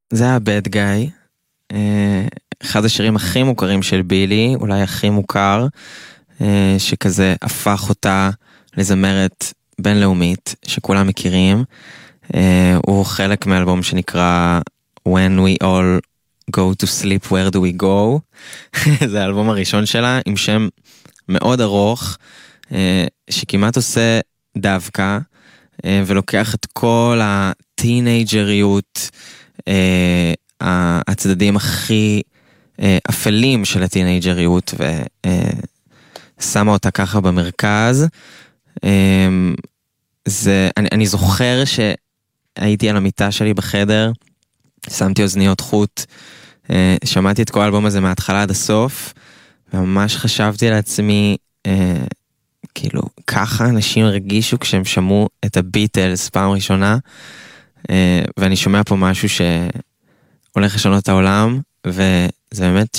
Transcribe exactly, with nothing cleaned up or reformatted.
זה היה Bad Guy, אחד השירים הכי מוכרים של בילי, אולי הכי מוכר, שכזה הפך אותה לזמרת בינלאומית, שכולם מכירים. הוא חלק מאלבום שנקרא When We All Go to Sleep, Where Do We Go. זה האלבום הראשון שלה, עם שם מאוד ארוך, שכמעט עושה דווקא, ולוקח את כל הטינג'ריות, הצדדים הכי אפלים של הטינג'ריות, ושמה אותה ככה במרכז. זה, אני, אני זוכר שהייתי על המיטה שלי בחדר, שמתי אוזניות חוט, שמעתי את כל האלבום הזה מההתחלה עד הסוף, וממש חשבתי לעצמי, כאילו, ככה אנשים הרגישו כשהם שמעו את הביטלס פעם ראשונה, ואני שומע פה משהו שהולך לשנות את העולם, וזה באמת